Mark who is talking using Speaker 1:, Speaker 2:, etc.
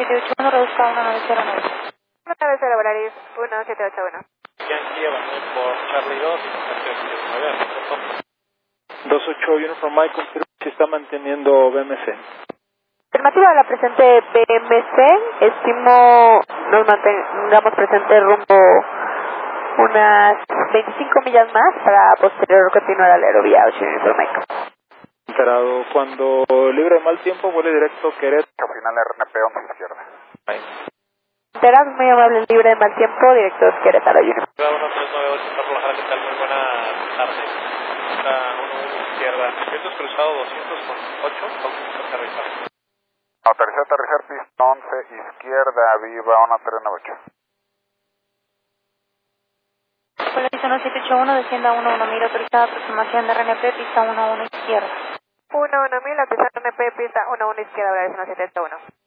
Speaker 1: 1781, reduzca a 1909.
Speaker 2: 19 Volaris 1781.
Speaker 3: Yankee abandonó por Charlie 2 y contacto 19.
Speaker 4: 281 from Mike, confirma si está manteniendo BMC.
Speaker 2: Afirmativa de la presente BMC, estimo nos mantengamos presente rumbo unas 25 millas más para posterior continuar al aerovía 8 Mike.
Speaker 4: Enterado, cuando libre de mal tiempo, vuele directo Querétaro.
Speaker 5: Final RNP 11 izquierda.
Speaker 2: Será muy amable, libre de mal tiempo, directo Querétaro.
Speaker 3: 1398, está por bajar, ¿qué tal? Muy buena tarde. Está 1 izquierda. Vientos cruzado 208, vamos a aterrizar.
Speaker 5: Aterrizar, pista 11 izquierda, viva 1398.
Speaker 1: Polaris 1781, descienda 11000, autorizada aproximación de RNP, pista 11 izquierda.
Speaker 2: 11000, aterrizar RNP, pista 11 izquierda, Volaris 1781.